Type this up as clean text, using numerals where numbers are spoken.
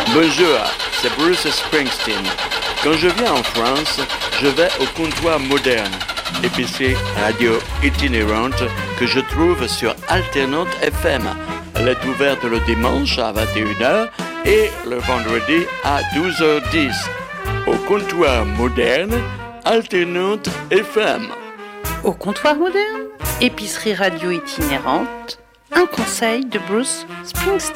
Bonjour, c'est Bruce Springsteen. Quand je viens en France, je vais au Comptoir Moderne, épicerie radio itinérante que je trouve sur Alternante FM. Elle est ouverte le dimanche à 21h et le vendredi à 12h10. Au Comptoir Moderne, Alternante FM. Au Comptoir Moderne, épicerie radio itinérante, un conseil de Bruce Springsteen.